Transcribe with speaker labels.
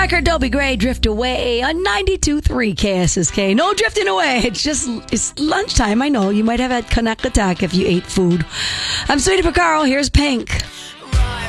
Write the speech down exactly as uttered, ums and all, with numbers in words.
Speaker 1: Record Dobie Gray, Drift Away on ninety-two point three K S S K. No drifting away. It's just, it's lunchtime. I know. You might have had Canuck attack if you ate food. I'm Sweetie Picaro. Here's Pink.